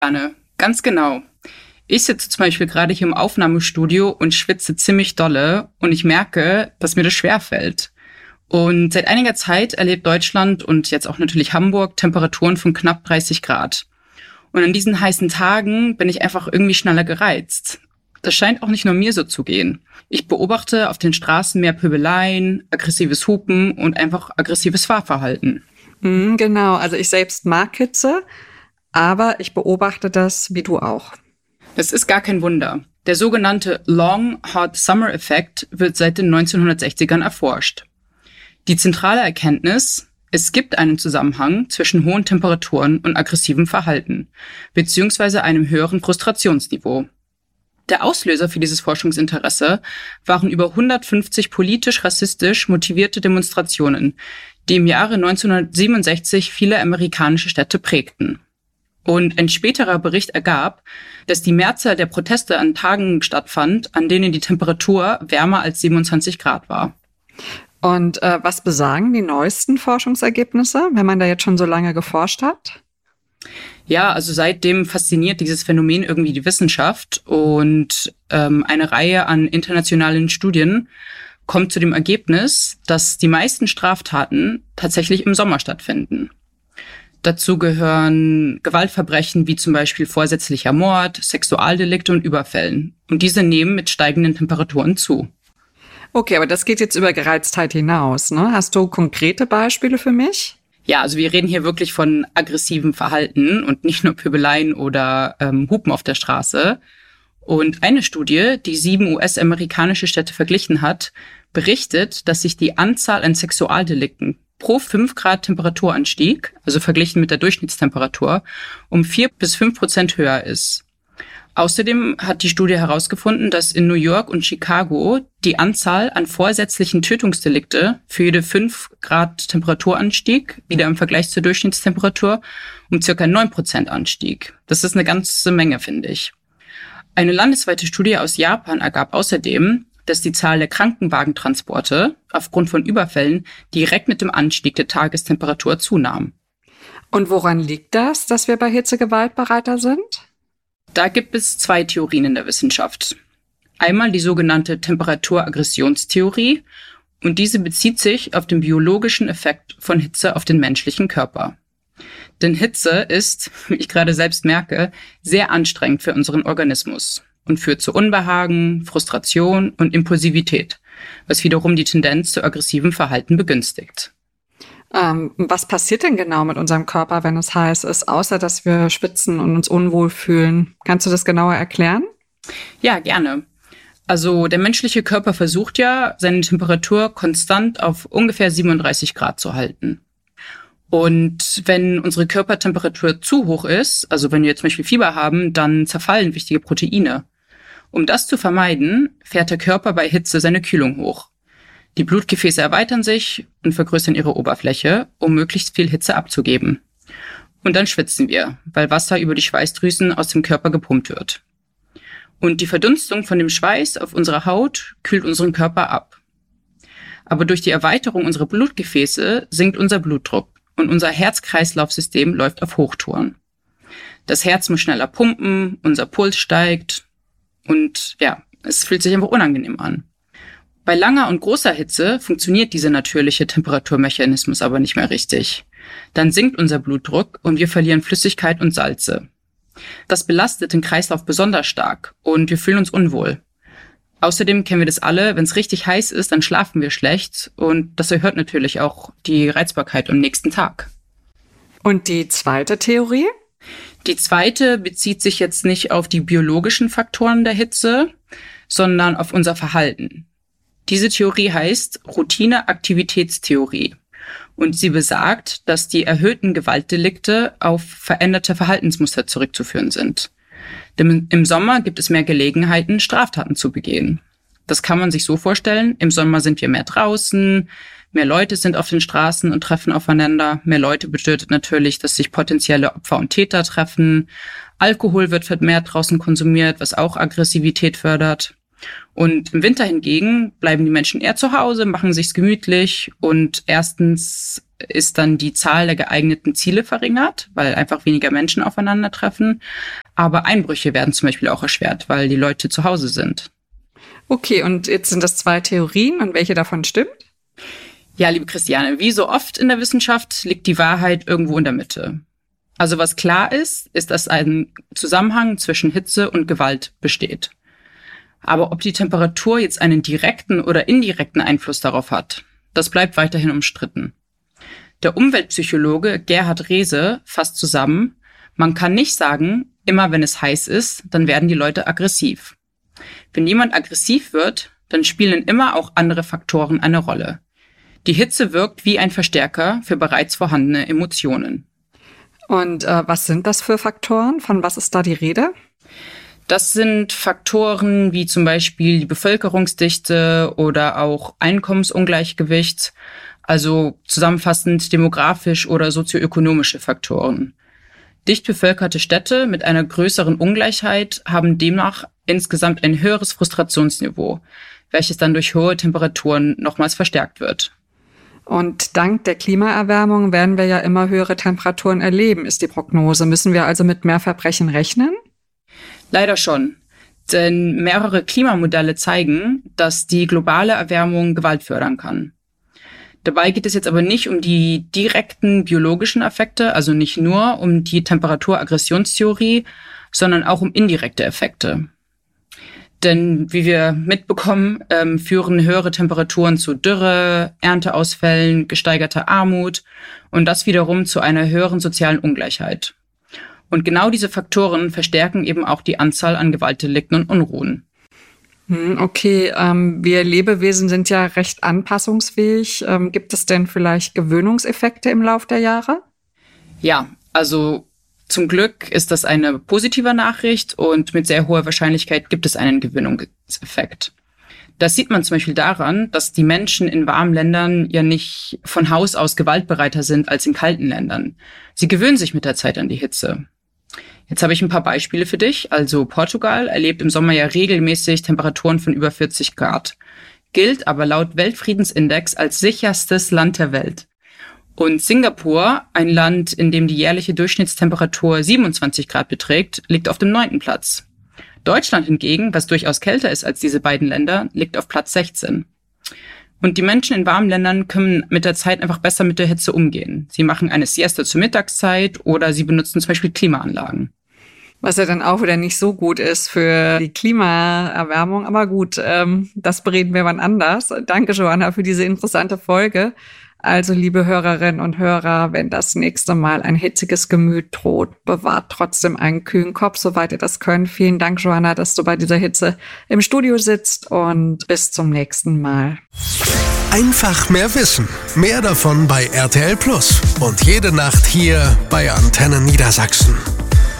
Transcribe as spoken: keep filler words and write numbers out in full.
Anne, ganz genau. Ich sitze zum Beispiel gerade hier im Aufnahmestudio und schwitze ziemlich dolle und ich merke, dass mir das schwerfällt. Und seit einiger Zeit erlebt Deutschland und jetzt auch natürlich Hamburg Temperaturen von knapp dreißig Grad. Und an diesen heißen Tagen bin ich einfach irgendwie schneller gereizt. Das scheint auch nicht nur mir so zu gehen. Ich beobachte auf den Straßen mehr Pöbeleien, aggressives Hupen und einfach aggressives Fahrverhalten. Mm, genau, also ich selbst mag Hitze, aber ich beobachte das wie du auch. Das ist gar kein Wunder. Der sogenannte Long Hot Summer Effekt wird seit den neunzehnhundertsechzigern erforscht. Die zentrale Erkenntnis: Es gibt einen Zusammenhang zwischen hohen Temperaturen und aggressivem Verhalten, beziehungsweise einem höheren Frustrationsniveau. Der Auslöser für dieses Forschungsinteresse waren über hundertfünfzig politisch-rassistisch motivierte Demonstrationen, die im Jahre neunzehnhundertsiebenundsechzig viele amerikanische Städte prägten. Und ein späterer Bericht ergab, dass die Mehrzahl der Proteste an Tagen stattfand, an denen die Temperatur wärmer als siebenundzwanzig Grad war. Und äh, was besagen die neuesten Forschungsergebnisse, wenn man da jetzt schon so lange geforscht hat? Ja, also seitdem fasziniert dieses Phänomen irgendwie die Wissenschaft und ähm, eine Reihe an internationalen Studien kommt zu dem Ergebnis, dass die meisten Straftaten tatsächlich im Sommer stattfinden. Dazu gehören Gewaltverbrechen wie zum Beispiel vorsätzlicher Mord, Sexualdelikte und Überfällen. Und diese nehmen mit steigenden Temperaturen zu. Okay, aber das geht jetzt über Gereiztheit hinaus, ne? Hast du konkrete Beispiele für mich? Ja, also wir reden hier wirklich von aggressivem Verhalten und nicht nur Pöbeleien oder ähm, Hupen auf der Straße. Und eine Studie, die sieben U S-amerikanische Städte verglichen hat, berichtet, dass sich die Anzahl an Sexualdelikten pro fünf Grad Temperaturanstieg, also verglichen mit der Durchschnittstemperatur, um vier bis fünf Prozent höher ist. Außerdem hat die Studie herausgefunden, dass in New York und Chicago die Anzahl an vorsätzlichen Tötungsdelikte für jede fünf Grad Temperaturanstieg, wieder im Vergleich zur Durchschnittstemperatur, um circa neun Prozent anstieg. Das ist eine ganze Menge, finde ich. Eine landesweite Studie aus Japan ergab außerdem, dass die Zahl der Krankenwagentransporte aufgrund von Überfällen direkt mit dem Anstieg der Tagestemperatur zunahm. Und woran liegt das, dass wir bei Hitze gewaltbereiter sind? Da gibt es zwei Theorien in der Wissenschaft. Einmal die sogenannte Temperaturaggressionstheorie, und diese bezieht sich auf den biologischen Effekt von Hitze auf den menschlichen Körper. Denn Hitze ist, wie ich gerade selbst merke, sehr anstrengend für unseren Organismus und führt zu Unbehagen, Frustration und Impulsivität, was wiederum die Tendenz zu aggressivem Verhalten begünstigt. Ähm, was passiert denn genau mit unserem Körper, wenn es heiß ist, außer dass wir schwitzen und uns unwohl fühlen? Kannst du das genauer erklären? Ja, gerne. Also der menschliche Körper versucht ja, seine Temperatur konstant auf ungefähr siebenunddreißig Grad zu halten. Und wenn unsere Körpertemperatur zu hoch ist, also wenn wir zum Beispiel Fieber haben, dann zerfallen wichtige Proteine. Um das zu vermeiden, fährt der Körper bei Hitze seine Kühlung hoch. Die Blutgefäße erweitern sich und vergrößern ihre Oberfläche, um möglichst viel Hitze abzugeben. Und dann schwitzen wir, weil Wasser über die Schweißdrüsen aus dem Körper gepumpt wird. Und die Verdunstung von dem Schweiß auf unserer Haut kühlt unseren Körper ab. Aber durch die Erweiterung unserer Blutgefäße sinkt unser Blutdruck und unser Herz-Kreislauf-System läuft auf Hochtouren. Das Herz muss schneller pumpen, unser Puls steigt und ja, es fühlt sich einfach unangenehm an. Bei langer und großer Hitze funktioniert dieser natürliche Temperaturmechanismus aber nicht mehr richtig. Dann sinkt unser Blutdruck und wir verlieren Flüssigkeit und Salze. Das belastet den Kreislauf besonders stark und wir fühlen uns unwohl. Außerdem kennen wir das alle, wenn es richtig heiß ist, dann schlafen wir schlecht und das erhöht natürlich auch die Reizbarkeit am nächsten Tag. Und die zweite Theorie? Die zweite bezieht sich jetzt nicht auf die biologischen Faktoren der Hitze, sondern auf unser Verhalten. Diese Theorie heißt Routine-Aktivitätstheorie und sie besagt, dass die erhöhten Gewaltdelikte auf veränderte Verhaltensmuster zurückzuführen sind. Denn im Sommer gibt es mehr Gelegenheiten, Straftaten zu begehen. Das kann man sich so vorstellen, im Sommer sind wir mehr draußen, mehr Leute sind auf den Straßen und treffen aufeinander, mehr Leute bedeutet natürlich, dass sich potenzielle Opfer und Täter treffen, Alkohol wird vermehrt draußen konsumiert, was auch Aggressivität fördert. Und im Winter hingegen bleiben die Menschen eher zu Hause, machen sich's gemütlich und erstens ist dann die Zahl der geeigneten Ziele verringert, weil einfach weniger Menschen aufeinandertreffen. Aber Einbrüche werden zum Beispiel auch erschwert, weil die Leute zu Hause sind. Okay, und jetzt sind das zwei Theorien und welche davon stimmt? Ja, liebe Christiane, wie so oft in der Wissenschaft liegt die Wahrheit irgendwo in der Mitte. Also was klar ist, ist, dass ein Zusammenhang zwischen Hitze und Gewalt besteht. Aber ob die Temperatur jetzt einen direkten oder indirekten Einfluss darauf hat, das bleibt weiterhin umstritten. Der Umweltpsychologe Gerhard Rehse fasst zusammen, man kann nicht sagen, immer wenn es heiß ist, dann werden die Leute aggressiv. Wenn jemand aggressiv wird, dann spielen immer auch andere Faktoren eine Rolle. Die Hitze wirkt wie ein Verstärker für bereits vorhandene Emotionen. Und äh, was sind das für Faktoren? Von was ist da die Rede? Das sind Faktoren wie zum Beispiel die Bevölkerungsdichte oder auch Einkommensungleichgewicht, also zusammenfassend demografisch oder sozioökonomische Faktoren. Dicht bevölkerte Städte mit einer größeren Ungleichheit haben demnach insgesamt ein höheres Frustrationsniveau, welches dann durch hohe Temperaturen nochmals verstärkt wird. Und dank der Klimaerwärmung werden wir ja immer höhere Temperaturen erleben, ist die Prognose. Müssen wir also mit mehr Verbrechen rechnen? Leider schon, denn mehrere Klimamodelle zeigen, dass die globale Erwärmung Gewalt fördern kann. Dabei geht es jetzt aber nicht um die direkten biologischen Effekte, also nicht nur um die Temperaturaggressionstheorie, sondern auch um indirekte Effekte. Denn wie wir mitbekommen, ähm, führen höhere Temperaturen zu Dürre, Ernteausfällen, gesteigerter Armut und das wiederum zu einer höheren sozialen Ungleichheit. Und genau diese Faktoren verstärken eben auch die Anzahl an Gewaltdelikten und Unruhen. Okay, ähm, wir Lebewesen sind ja recht anpassungsfähig. Ähm, gibt es denn vielleicht Gewöhnungseffekte im Lauf der Jahre? Ja, also zum Glück ist das eine positive Nachricht und mit sehr hoher Wahrscheinlichkeit gibt es einen Gewöhnungseffekt. Das sieht man zum Beispiel daran, dass die Menschen in warmen Ländern ja nicht von Haus aus gewaltbereiter sind als in kalten Ländern. Sie gewöhnen sich mit der Zeit an die Hitze. Jetzt habe ich ein paar Beispiele für dich. Also Portugal erlebt im Sommer ja regelmäßig Temperaturen von über vierzig Grad, gilt aber laut Weltfriedensindex als sicherstes Land der Welt. Und Singapur, ein Land, in dem die jährliche Durchschnittstemperatur siebenundzwanzig Grad beträgt, liegt auf dem neunten Platz. Deutschland hingegen, was durchaus kälter ist als diese beiden Länder, liegt auf Platz sechzehn. Und die Menschen in warmen Ländern können mit der Zeit einfach besser mit der Hitze umgehen. Sie machen eine Siesta zur Mittagszeit oder sie benutzen zum Beispiel Klimaanlagen. Was ja dann auch wieder nicht so gut ist für die Klimaerwärmung. Aber gut, ähm, das bereden wir wann anders. Danke, Joanna, für diese interessante Folge. Also, liebe Hörerinnen und Hörer, wenn das nächste Mal ein hitziges Gemüt droht, bewahrt trotzdem einen kühlen Kopf, soweit ihr das könnt. Vielen Dank, Joanna, dass du bei dieser Hitze im Studio sitzt und bis zum nächsten Mal. Einfach mehr Wissen. Mehr davon bei R T L Plus. Und jede Nacht hier bei Antenne Niedersachsen.